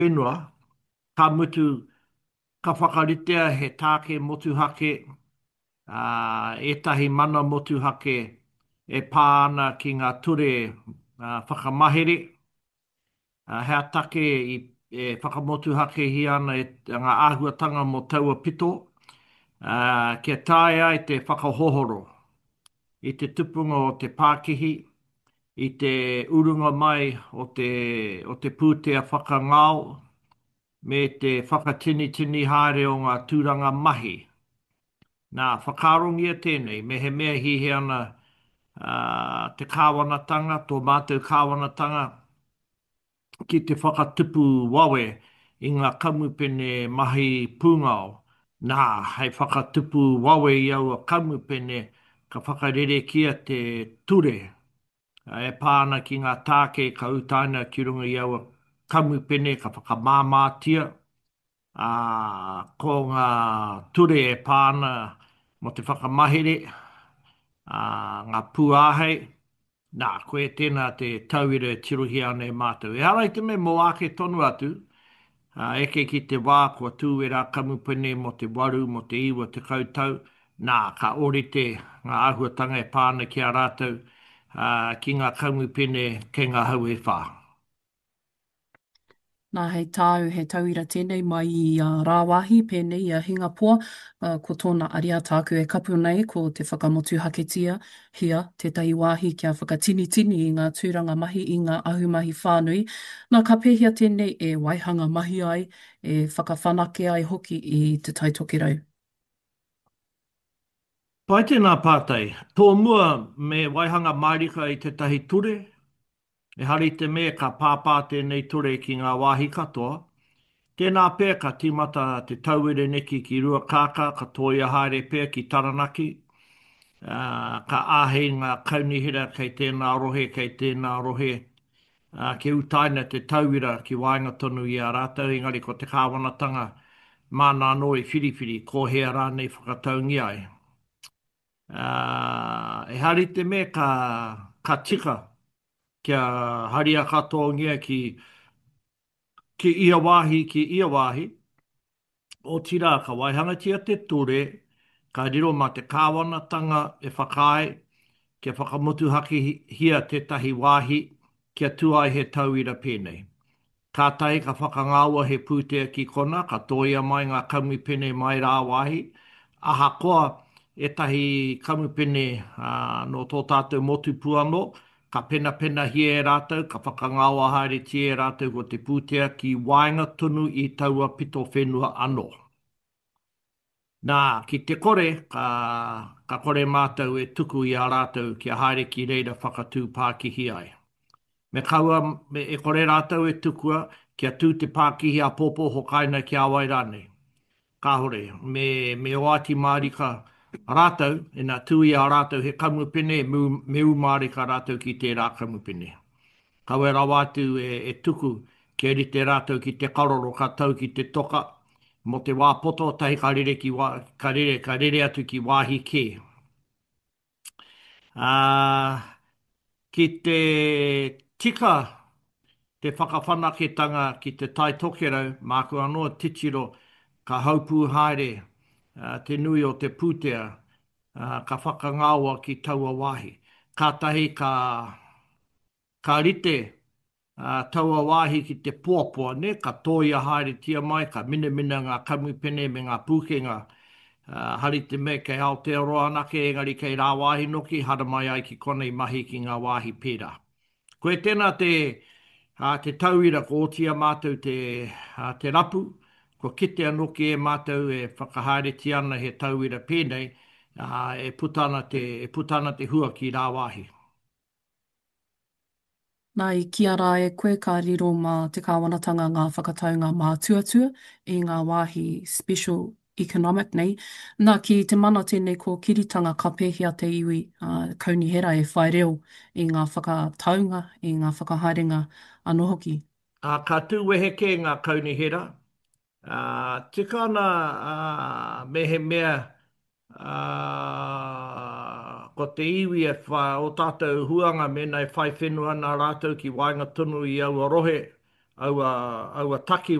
whenua, ka mutu, ka whakaritea he tāke motuhake, etahi mana motuhake e pāna ki ngā ture whakamahere. Hea take e whakamotuhake hi ana e ngā āhuatanga mo taua pito. Kia tae ai te whakahohoro i te tupunga o te Pākihi, i te urunga mai o te pūtea whakangao, me te whakatini tini haere o ngā tūranga mahi. Nā whakarongia tēnei, me he mea hihi ana te kāwanatanga, tō mātou kāwanatanga, ki te whakatupu wawe i ngā kamupene mahi pūngao. Nā, hei whakatupu wawe i aua kamupene ka whakarere kia te ture. E pāna ki ngā tāke ka utaina ki runga i aua kamupene ka whakamāmātia. Ko ngā ture e pāna mo te whakamahere, ngā puāhei. Nā, koe tēnā te tauira e tirohi ana e mātou. E harai te me mō ake tonu atu, eke ki te wā kua tūwera kamupene mo te waru, mo te iwa, te kautau. Nā, ka orite ngā āhuatanga e pāna ki a rātou ki ngā kamupene kei ngā hau e whā. Nā hei tāu, he tauira tēnei mai i Rāwahi, pēnei i Hingapua, ko tōna aria tāku e kapu nei ko te whakamotuhaketia hia, tētahi wāhi kia whakatini-tini i ngā tūranga mahi i ngā ahumahi whānui. Nā ka pēhia tēnei e waihanga mahi ai, e whakawhanake ai hoki i te taitokerau. Pai tēnā pātai, tō mua me waihanga mairika i te tahi ture, e hari te mea ka pāpā tēnei ture ki ngā wāhi katoa. Tēnā pēr ka tīmata te tauire neki ki rua kāka, ka tōia haere pēr ki Taranaki. Ka āhei ngā kaunihira kei tēnā rohe, kei tēnā rohe. Ke utaina te tauira ki wainga tonu i a rātau, engari ko te kāwanatanga mānā no i whiriwhiri, ko hea rānei whakataungi ai. E hari te mea ka tika kia haria katoa ngia ki ia wāhi, o tira ka waihangatia te ture, ka riro ma te kāwanatanga e whakae, kia whakamotuhake hia te tahi wāhi, kia tuai he tauira pēnei. Ka tai ka whakangāua he pūtea ki kona, ka toia mai ngā kamupene mai rā wāhi, aha koa e tahi kamupene no tō tātou motu puano, ka pena pena hi e rātou, ka whakangāua haere ti e rātou ko te pūtea ki wainga tunu i taua pito whenua anō. Nā, ki te kore, ka kore mātou e tuku i a rātou ki a haere ki reira whakatū Pākihi ai. Me kaua e kore rātou e tukua kia tū te Pākihi a pōpō hokaina ki a Wairane. Ka hore, me oati mārika rātou, e nā tūi a rātou he kamupene, me umārika rātou ki te rā kamupene. Kaua rawatu e tuku ke rite rātou ki te karoro ka tau ki te toka, mo te wāpoto tahi ka rere atu ki wāhi kē. Ki te tika te whakawhanaketanga ki te tai tokerau, māku anoa titiro ka haupū haere, te nui o te pūtea, ka whakangāua ki taua wāhi. Ka tahi ka rite taua wāhi ki te puapua, ne? Ka tōia haere tia mai, ka mina ngā kamupene me ngā pūkenga. Hari te me kei Aotearoa anake, engari kei rā wāhi noki, hara mai ai ki konei mahi ki ngā wāhi pērā. Koe tēnā te tauira ko otia mātou te rapu, ko kite anoki e mātou e whakahaere ti ana he tauira pēnei, e putana te hua ki rā wāhi. Nā i kia rā e koe ka riro mā te kāwanatanga ngā whakataunga mā tuatua i ngā wāhi special economic nei. Nā ki te mana tēnei ko kiritanga ka pēhea te iwi kaunihera e whai reo i ngā whakataunga, i ngā whakahaerenga anō hoki. Ka tūwehe ke ngā kaunihera, tika ana me he mea ko te iwi e o tātou huanga me nei whai whenua nā rātou ki wainga tunu i aua rohe, aua taki